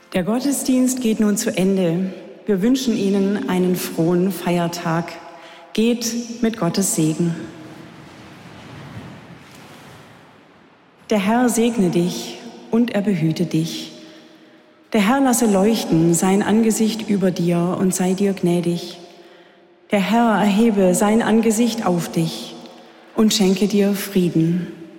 Der Gottesdienst geht nun zu Ende. Wir wünschen Ihnen einen frohen Feiertag. Geht mit Gottes Segen. Der Herr segne dich und er behüte dich. Der Herr lasse leuchten sein Angesicht über dir und sei dir gnädig. Der Herr erhebe sein Angesicht auf dich und schenke dir Frieden.